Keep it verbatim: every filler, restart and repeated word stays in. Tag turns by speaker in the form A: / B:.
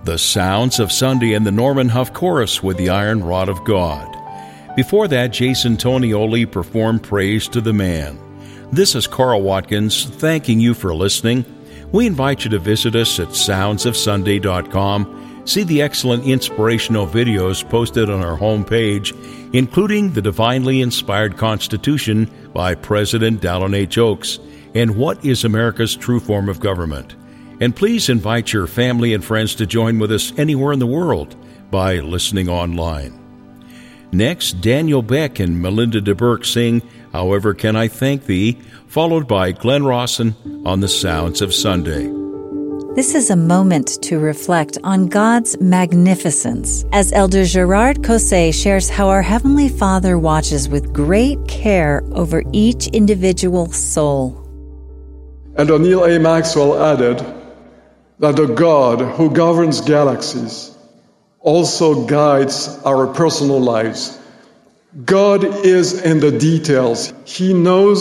A: The Sounds of Sunday and the Norman Huff Chorus with the Iron Rod of God. Before that, Jason Tonioli performed Praise to the Man. This is Carl Watkins thanking you for listening. We invite you to visit us at sounds of sunday dot com. See the excellent inspirational videos posted on our homepage, including the Divinely Inspired Constitution by President Dallin H. Oaks and What is America's True Form of Government. And please invite your family and friends to join with us anywhere in the world by listening online. Next, Daniel Beck and Melinda DeBerk sing However Can I Thank Thee, followed by Glenn Rawson on the Sounds of Sunday.
B: This is a moment to reflect on God's magnificence as Elder Gerard Cosset shares how our Heavenly Father watches with great care over each individual soul.
C: And O'Neal A. Maxwell added that the God who governs galaxies also guides our personal lives. God is in the details. He knows